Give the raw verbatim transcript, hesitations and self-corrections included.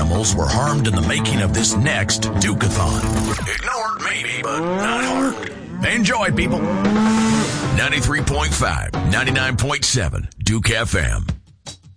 animals were harmed in the making of this next Duke-a-thon. Ignored maybe, but not harmed. Enjoy, people. ninety-three point five, ninety-nine point seven, Duke F M.